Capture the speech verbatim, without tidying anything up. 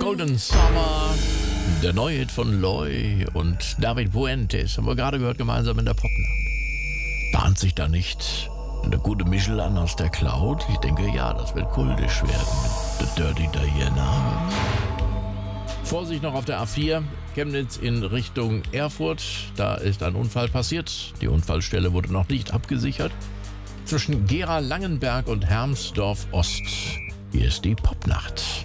Golden Summer, der neue Hit von Loy und David Fuentes, haben wir gerade gehört, gemeinsam in der Popnacht. Bahnt sich da nicht eine gute Mischel an aus der Cloud? Ich denke, ja, das wird kultisch werden mit The Dirty Diana. Vorsicht noch auf der A vier, Chemnitz in Richtung Erfurt. Da ist ein Unfall passiert. Die Unfallstelle wurde noch nicht abgesichert. Zwischen Gera-Langenberg und Hermsdorf Ost. Hier ist die Popnacht.